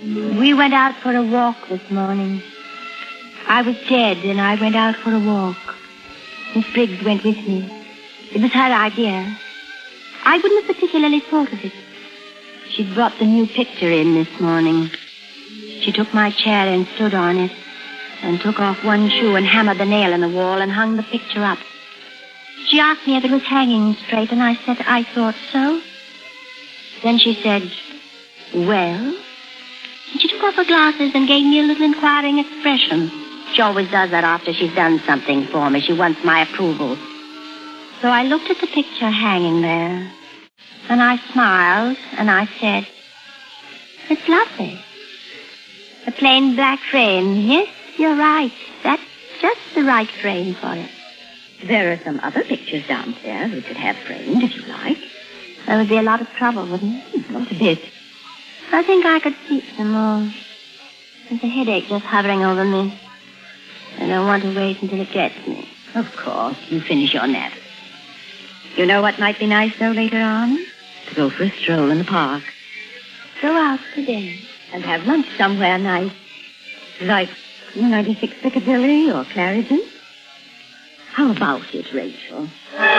We went out for a walk this morning. I was dead, and I went out for a walk. Miss Briggs went with me. It was her idea. I wouldn't have particularly thought of it. She'd brought the new picture in this morning. She took my chair and stood on it, and took off one shoe and hammered the nail in the wall and hung the picture up. She asked me if it was hanging straight, and I said I thought so. Then she said, well? And she took off her glasses and gave me a little inquiring expression. She always does that after she's done something for me. She wants my approval. So I looked at the picture hanging there, and I smiled, and I said, it's lovely. A plain black frame. Yes, you're right. That's just the right frame for it. There are some other pictures downstairs we could have framed, if you like. That would be a lot of trouble, wouldn't it? Not a bit. I think I could sleep some more. There's a headache just hovering over me. I don't want to wait until it gets me. Of course. You finish your nap. You know what might be nice, though, later on? To go for a stroll in the park. Go out today. And have lunch somewhere nice. Like 96 Piccadilly or Clarendon. How about it, Rachel?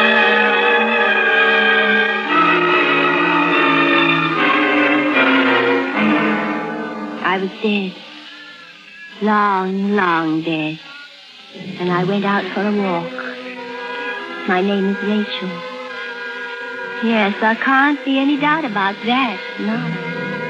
I was dead. Long, long dead. And I went out for a walk. My name is Rachel. Yes, there can't be any doubt about that, no.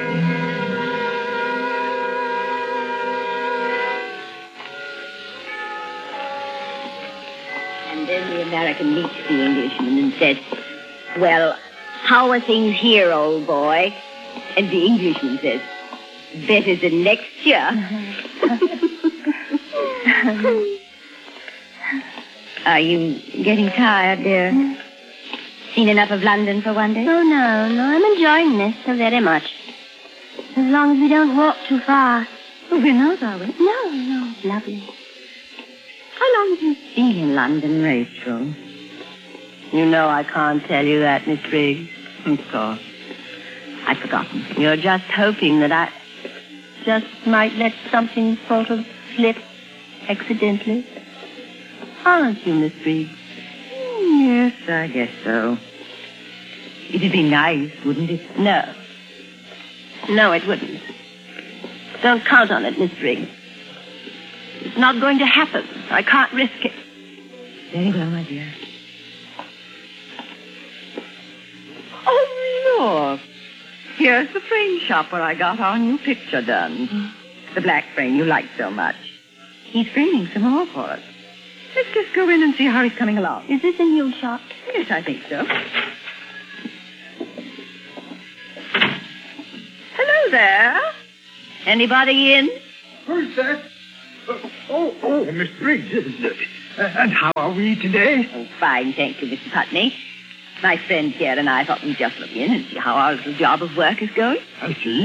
And then the American meets the Englishman and says, well, how are things here, old boy? And the Englishman says, better than next year. Are you getting tired, dear? Seen enough of London for one day? Oh, no. I'm enjoying this so very much. As long as we don't walk too fast. Oh, we're not, are we? No, it's lovely. How long have you been in London, Rachel? You know I can't tell you that, Miss Briggs. Of course. I'd forgotten. You're just hoping that I just might let something sort of slip accidentally. Aren't you, Miss Briggs? Yes, I guess so. It'd be nice, wouldn't it? No, it wouldn't. Don't count on it, Miss Briggs. It's not going to happen. I can't risk it. Very well, my dear. Oh, look. Here's the frame shop where I got our new picture done. The black frame you like so much. He's framing some more for us. Let's just go in and see how he's coming along. Is this a new shop? Yes, I think so. Hello there. Anybody in? Who's that? Oh, Miss Briggs. And how are we today? Oh, fine, thank you, Mr. Putney. My friend here and I thought we'd just look in and see how our little job of work is going. I see.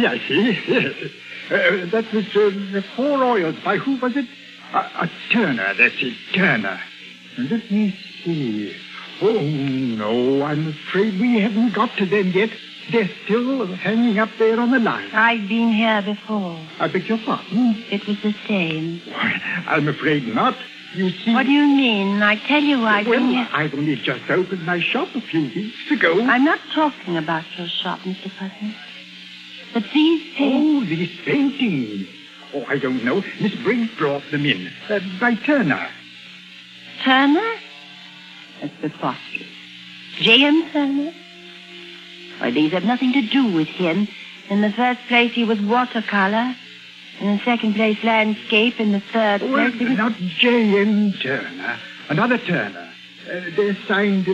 That was the Four Oils. By who was it? Turner, that's it, Turner. Let me see. Oh, no, I'm afraid we haven't got to them yet. They're still hanging up there on the line. I've been here before. I beg your pardon? It was the same. I'm afraid not. You see... What do you mean? I tell you I've been here... I've only just opened my shop a few weeks ago. I'm not talking about your shop, Mr. Putney. But these paintings... Oh, these paintings. Oh, I don't know. Miss Briggs brought them in. By Turner. Turner? That's preposterous. J.M. Turner? Why, these have nothing to do with him. In the first place, he was watercolor. In the second place, landscape. In the third place, he was... Not J.M. Turner. Another Turner. They're signed...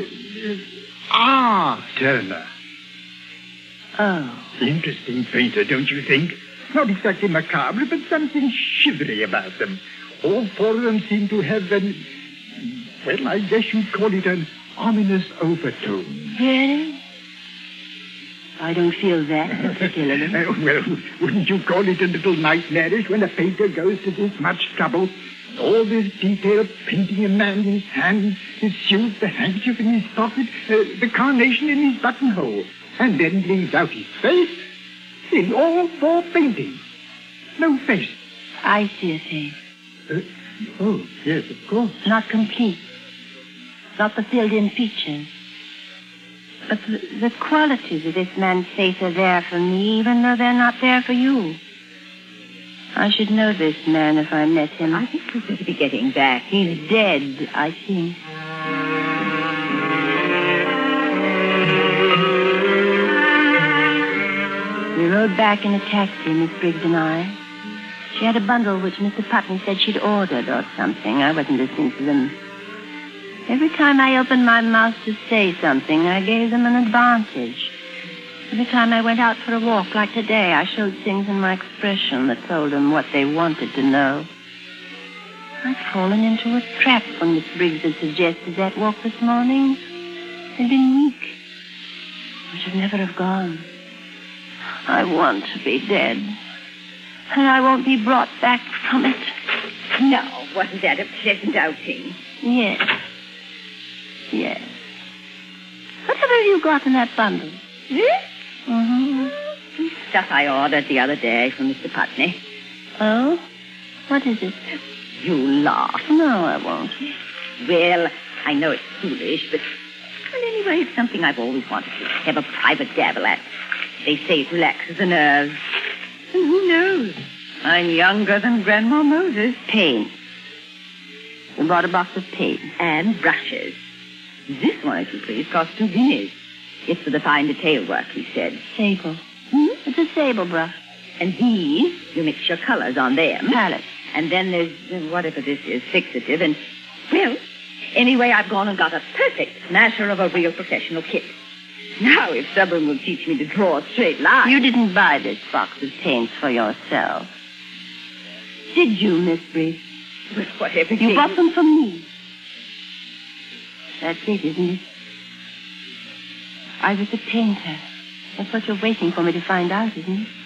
Turner. Oh. Interesting painter, don't you think? Not exactly macabre, but something shivery about them. All four of them seem to have an... Well, I guess you'd call it an ominous overtone. Really? I don't feel that particularly. Well, wouldn't you call it a little nightmarish when a painter goes to this much trouble? All this detailed painting a man in his hand, his suit, the handkerchief in his pocket, the carnation in his buttonhole, and then leaves out his face in all four paintings. No face. I see a face. Oh, yes, of course. Not complete. Not the filled-in features. But the qualities of this man's face are there for me, even though they're not there for you. I should know this man if I met him. I think we'd better be getting back. He's dead, I think. We rode back in a taxi, Miss Briggs and I. She had a bundle which Mr. Putney said she'd ordered or something. I wasn't listening to them. Every time I opened my mouth to say something, I gave them an advantage. Every time I went out for a walk, like today, I showed things in my expression that told them what they wanted to know. I'd fallen into a trap when Miss Briggs had suggested that walk this morning. I'd been weak. I should never have gone. I want to be dead. And I won't be brought back from it. No, wasn't that a pleasant outing? Yes. Yes. Whatever have you got in that bundle? This? Mm-hmm. Stuff I ordered the other day from Mr. Putney. Oh? What is it? You laugh. No, I won't. Well, I know it's foolish, but... Well, anyway, it's something I've always wanted to have a private dabble at. They say it relaxes the nerves. And who knows? I'm younger than Grandma Moses. Paint. We bought a box of paint. And brushes. This one, if you please, costs 2 guineas. It's for the fine detail work, he said. Sable. It's a sable brush. And these, you mix your colors on them. Palette. And then there's whatever this is, fixative. And, well, anyway, I've gone and got a perfect smasher of a real professional kit. Now, if someone will teach me to draw a straight line... You didn't buy this box of paints for yourself. Did you, Miss Briggs? Well, whatever You bought them for me. That's it, isn't it? I was a painter. That's what you're waiting for me to find out, isn't it?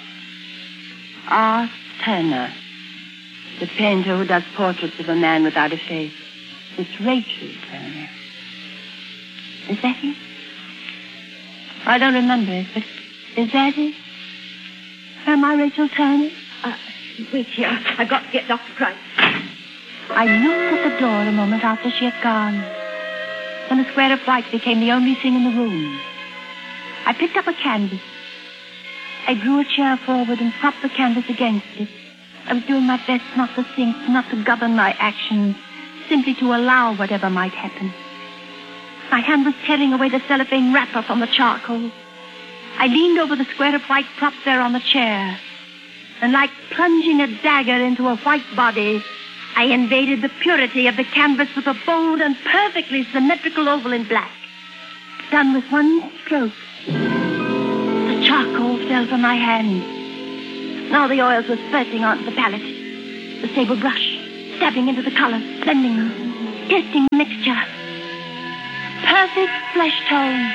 R. Turner. The painter who does portraits of a man without a face. It's Rachel Turner. Is that it? I don't remember it, but is that it? Am I Rachel Turner? Wait here. I've got to get Dr. Price. I knocked at the door a moment after she had gone. Then a square of white became the only thing in the room. I picked up a canvas. I drew a chair forward and propped the canvas against it. I was doing my best not to think, not to govern my actions, simply to allow whatever might happen. My hand was tearing away the cellophane wrapper from the charcoal. I leaned over the square of white propped there on the chair. And like plunging a dagger into a white body, I invaded the purity of the canvas with a bold and perfectly symmetrical oval in black. Done with one stroke. The charcoal fell from my hand. Now the oils were spurting onto the palette. The sable brush, dabbing into the colors, blending them, testing the mixture. Perfect flesh tone.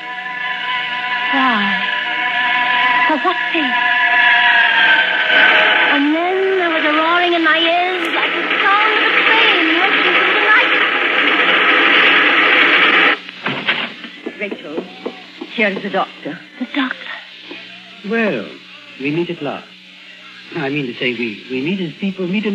Why? For what sake? And then there was a roaring in my ears like the sound of a train rushing through the night. Rachel, here is the doctor. The doctor. Well, we meet at last. I mean to say, we meet as people meet in